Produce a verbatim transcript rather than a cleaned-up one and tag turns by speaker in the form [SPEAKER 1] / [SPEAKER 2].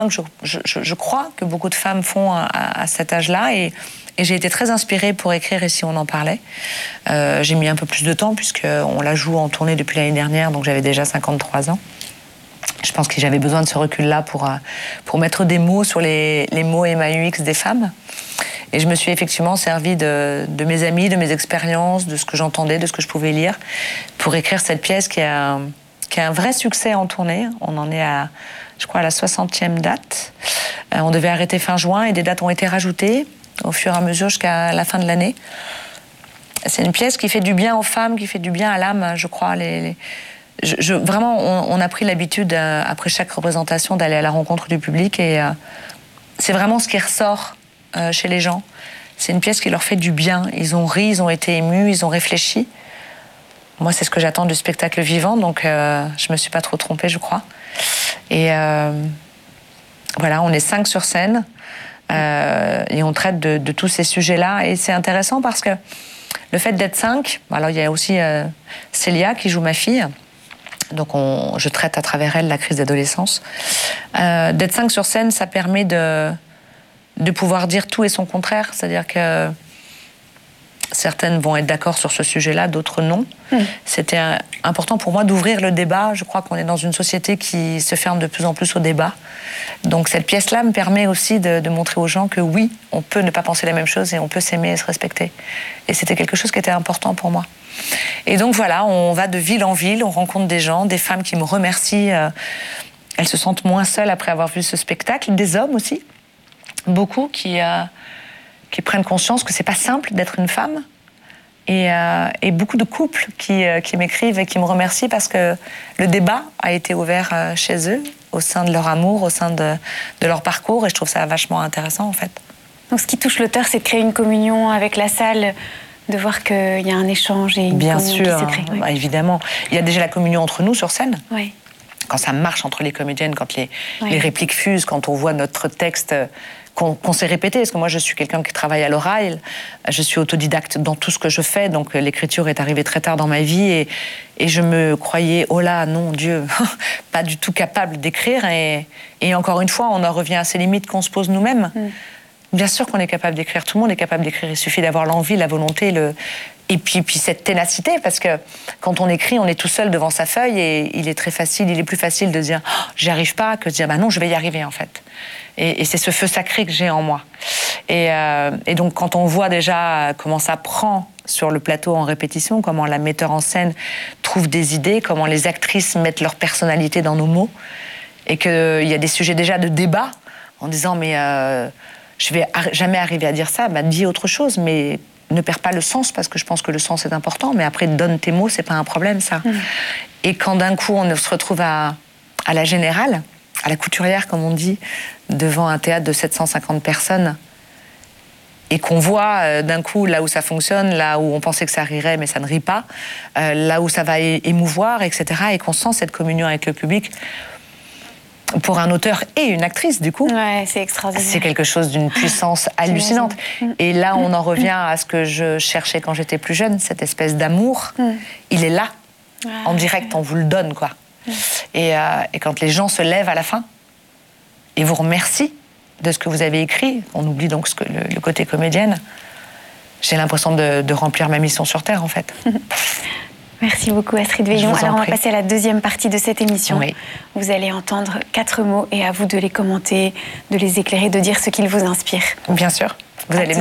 [SPEAKER 1] Je, je, je crois que beaucoup de femmes font à, à cet âge-là et, et j'ai été très inspirée pour écrire Ici on en parlait. Euh, j'ai mis un peu plus de temps puisqu'on la joue en tournée depuis l'année dernière, donc j'avais déjà cinquante-trois ans. Je pense que j'avais besoin de ce recul-là pour, pour mettre des mots sur les, les mots M A U X des femmes. Et je me suis effectivement servie de, de mes amis, de mes expériences, de ce que j'entendais, de ce que je pouvais lire, pour écrire cette pièce qui a, qui a un vrai succès en tournée. On en est à, je crois, à la soixantième date. Euh, on devait arrêter fin juin et des dates ont été rajoutées au fur et à mesure jusqu'à la fin de l'année. C'est une pièce qui fait du bien aux femmes, qui fait du bien à l'âme, je crois. Les, les... Je, je, vraiment, on, on a pris l'habitude, euh, après chaque représentation, d'aller à la rencontre du public et euh, c'est vraiment ce qui ressort euh, chez les gens. C'est une pièce qui leur fait du bien. Ils ont ri, ils ont été émus, ils ont réfléchi. Moi, c'est ce que j'attends du spectacle vivant, donc euh, je me suis pas trop trompée, je crois. Et euh, voilà, on est cinq sur scène euh, et on traite de, de tous ces sujets-là. Et c'est intéressant parce que le fait d'être cinq, alors il y a aussi euh, Célia qui joue ma fille. Donc on, je traite à travers elle la crise d'adolescence. Euh, d'être cinq sur scène, ça permet de, de pouvoir dire tout et son contraire. C'est-à-dire que certaines vont être d'accord sur ce sujet-là, d'autres non. Mmh. C'était euh, important pour moi d'ouvrir le débat. Je crois qu'on est dans une société qui se ferme de plus en plus au débat. Donc cette pièce-là me permet aussi de, de montrer aux gens que oui, on peut ne pas penser la même chose et on peut s'aimer et se respecter. Et c'était quelque chose qui était important pour moi. Et donc voilà, on va de ville en ville, on rencontre des gens, des femmes qui me remercient. Euh, elles se sentent moins seules après avoir vu ce spectacle. Des hommes aussi, beaucoup qui, euh, qui prennent conscience que c'est pas simple d'être une femme. Et, euh, et beaucoup de couples qui, euh, qui m'écrivent et qui me remercient parce que le débat a été ouvert euh, chez eux, au sein de leur amour, au sein de, de leur parcours. Et je trouve ça vachement intéressant en fait.
[SPEAKER 2] Donc ce qui touche l'auteur, c'est de créer une communion avec la salle, de voir qu'il y a un échange et une
[SPEAKER 1] Bien
[SPEAKER 2] communion
[SPEAKER 1] sûr,
[SPEAKER 2] qui se crée.
[SPEAKER 1] hein,
[SPEAKER 2] oui.
[SPEAKER 1] bah, évidemment. Il y a déjà la communion entre nous sur scène.
[SPEAKER 2] Oui.
[SPEAKER 1] Quand ça marche entre les comédiennes, quand les,
[SPEAKER 2] oui.
[SPEAKER 1] les répliques fusent, quand on voit notre texte qu'on, qu'on s'est répété. Parce que moi, je suis quelqu'un qui travaille à l'oral, je suis autodidacte dans tout ce que je fais, donc l'écriture est arrivée très tard dans ma vie et, et je me croyais, oh là, non, Dieu, pas du tout capable d'écrire. Et, et encore une fois, on en revient à ces limites qu'on se pose nous-mêmes. Mm. Bien sûr qu'on est capable d'écrire, tout le monde est capable d'écrire, il suffit d'avoir l'envie, la volonté, le... et puis, puis cette ténacité, parce que quand on écrit, on est tout seul devant sa feuille et il est très facile, il est plus facile de dire oh, « j'y arrive pas » que de dire bah « non, je vais y arriver en fait ». Et, et c'est ce feu sacré que j'ai en moi. Et, euh, et donc quand on voit déjà comment ça prend sur le plateau en répétition, comment la metteur en scène trouve des idées, comment les actrices mettent leur personnalité dans nos mots, et qu'il y a des sujets déjà de débat en disant « mais euh, je vais ar- jamais arriver à dire ça », bah, dis autre chose, mais ne perds pas le sens, parce que je pense que le sens est important, mais après, donne tes mots, c'est pas un problème, ça. Mmh. Et quand d'un coup, on se retrouve à, à la Générale, à la Couturière, comme on dit, devant un théâtre de sept cent cinquante personnes, et qu'on voit euh, d'un coup, là où ça fonctionne, là où on pensait que ça rirait, mais ça ne rit pas, euh, là où ça va é- émouvoir, et cetera, et qu'on sent cette communion avec le public, pour un auteur et une actrice, du coup,
[SPEAKER 2] ouais, c'est extraordinaire.
[SPEAKER 1] C'est quelque chose d'une puissance hallucinante. Et là, on en revient à ce que je cherchais quand j'étais plus jeune, cette espèce d'amour. Mm. Il est là, ah, en direct, on vous le donne, quoi. Mm. Et, euh, et quand les gens se lèvent à la fin et vous remercient de ce que vous avez écrit, on oublie donc ce que, le, le côté comédienne, j'ai l'impression de, de remplir ma mission sur Terre, en fait.
[SPEAKER 2] Merci beaucoup Astrid Veillon. Alors on va passer à la deuxième partie de cette émission.
[SPEAKER 1] Oui.
[SPEAKER 2] Vous allez entendre quatre mots et à vous de les commenter, de les éclairer, de dire ce qu'ils vous inspirent.
[SPEAKER 1] Bien sûr. Vous allez